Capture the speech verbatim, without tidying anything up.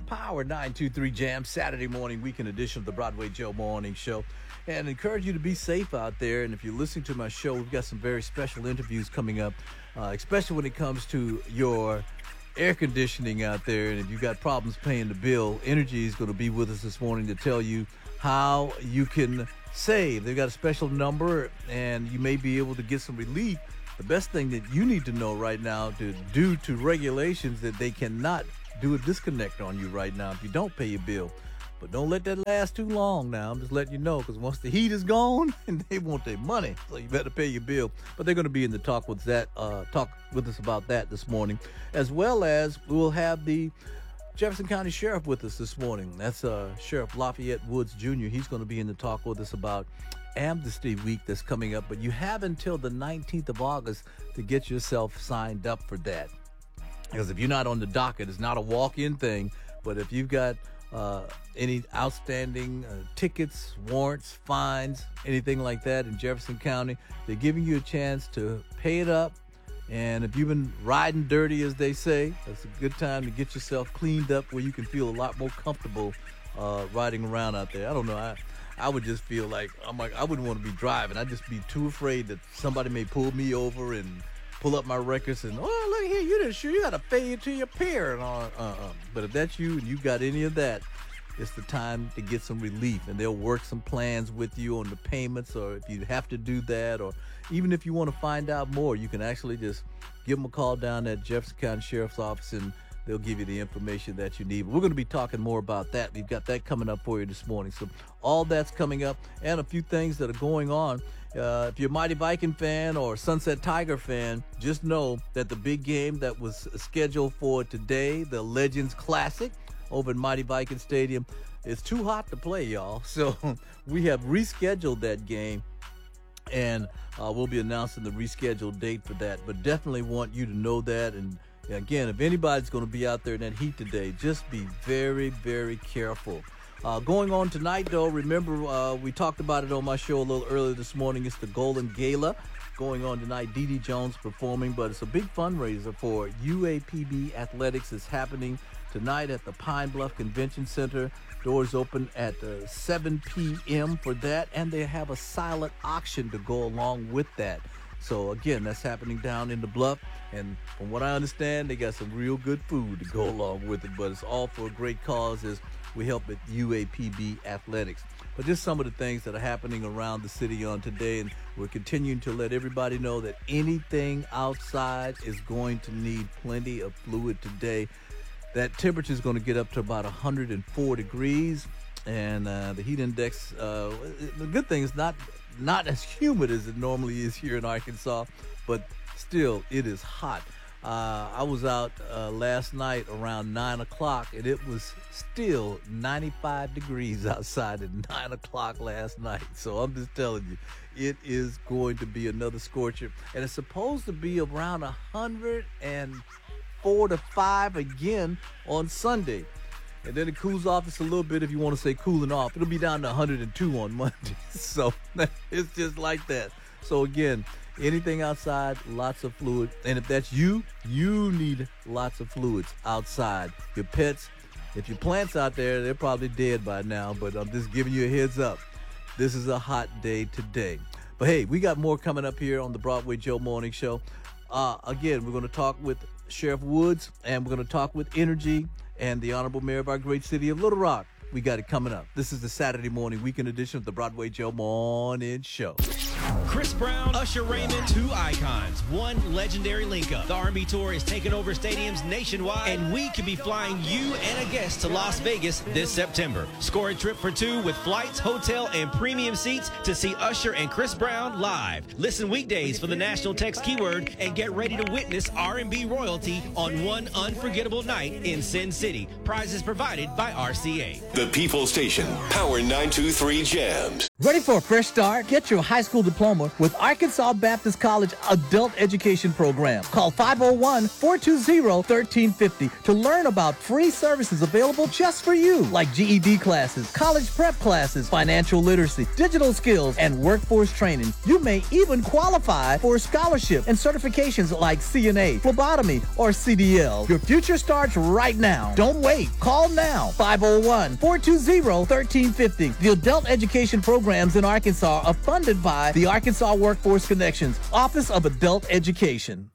Power nine two three Jam, Saturday morning, weekend edition of the Broadway Joe Morning Show. And encourage you to be safe out there. And if you're listening to my show, we've got some very special interviews coming up, uh, especially when it comes to your air conditioning out there. And if you've got problems paying the bill, Energy is going to be with us this morning to tell you how you can save. They've got a special number, and you may be able to get some relief. The best thing that you need to know right now, to due to regulations, that they cannot do a disconnect on you right now if you don't pay your bill. But don't let that last too long now. I'm just letting you know, because once the heat is gone, and they want their money, so you better pay your bill. But they're going to be in the talk with that, uh, talk with us about that this morning, as well as we'll have the Jefferson County Sheriff with us this morning. That's uh, Sheriff Lafayette Woods Junior He's going to be in the talk with us about Amnesty Week that's coming up. But you have until the nineteenth of August to get yourself signed up for that. Because if you're not on the docket, it's not a walk-in thing. But if you've got uh, any outstanding uh, tickets, warrants, fines, anything like that in Jefferson County, they're giving you a chance to pay it up. And if you've been riding dirty, as they say, that's a good time to get yourself cleaned up where you can feel a lot more comfortable uh, riding around out there. I don't know. I, I would just feel like, I'm like, I wouldn't want to be driving. I'd just be too afraid that somebody may pull me over and pull up my records and, oh, look here, you didn't sure you got to pay it to your peer and all. Uh-uh. But if that's you and you got any of that, it's the time to get some relief, and they'll work some plans with you on the payments, or if you have to do that, or even if you want to find out more, you can actually just give them a call down at Jefferson County Sheriff's Office, and they'll give you the information that you need. But we're going to be talking more about that. We've got that coming up for you this morning. So all that's coming up, and a few things that are going on. Uh, if you're a Mighty Viking fan or Sunset Tiger fan, just know that the big game that was scheduled for today, the Legends Classic over at Mighty Viking Stadium, it's too hot to play, y'all. So we have rescheduled that game, and uh, we'll be announcing the rescheduled date for that. But definitely want you to know that. And again, if anybody's going to be out there in that heat today, just be very, very careful. Uh, going on tonight, though, remember uh, we talked about it on my show a little earlier this morning. It's the Golden Gala going on tonight. Dee Dee Jones performing, but it's a big fundraiser for U A P B Athletics. It's happening tonight at the Pine Bluff Convention Center. Doors open at uh, seven p.m. for that, and they have a silent auction to go along with that. So, again, that's happening down in the Bluff, and from what I understand, they got some real good food to go along with it, but it's all for a great cause as we help at U A P B Athletics. But just some of the things that are happening around the city on today, and we're continuing to let everybody know that anything outside is going to need plenty of fluid today. That temperature is going to get up to about one hundred four degrees, and uh, the heat index, uh, the good thing is not not as humid as it normally is here in Arkansas, but still it is hot. Uh, I was out uh, last night around nine o'clock, and it was still ninety-five degrees outside at nine o'clock last night. So I'm just telling you, it is going to be another scorcher, and it's supposed to be around one hundred four to five again on Sunday. And then it cools off just a little bit if you want to say cooling off. It'll be down to one hundred two on Monday. So it's just like that. So again, anything outside, lots of fluid. And if that's you, you need lots of fluids outside. Your pets, if your plants out there, they're probably dead by now. But I'm just giving you a heads up. This is a hot day today. But hey, we got more coming up here on the Broadway Joe Morning Show. Uh, again, we're going to talk with Sheriff Woods, and we're going to talk with Energy and the Honorable Mayor of our great city of Little Rock. We got it coming up. This is the Saturday morning weekend edition of the Broadway Joe Morning Show. Chris Brown, Usher Raymond, two icons, one legendary link-up. The R and B tour is taking over stadiums nationwide, and we could be flying you and a guest to Las Vegas this September. Score a trip for two with flights, hotel, and premium seats to see Usher and Chris Brown live. Listen weekdays for the national text keyword and get ready to witness R and B royalty on one unforgettable night in Sin City. Prizes provided by R C A. The People Station, Power nine two three Jams. Ready for a fresh start? Get your high school diploma with Arkansas Baptist College Adult Education Program. Call five oh one, four two zero, one three five zero to learn about free services available just for you, like G E D classes, college prep classes, financial literacy, digital skills, and workforce training. You may even qualify for a scholarship and certifications like C N A, phlebotomy, or C D L. Your future starts right now. Don't wait. Call now. five oh one, four two zero, one three five zero. The Adult Education Program Programs in Arkansas are funded by the Arkansas Workforce Connections Office of Adult Education.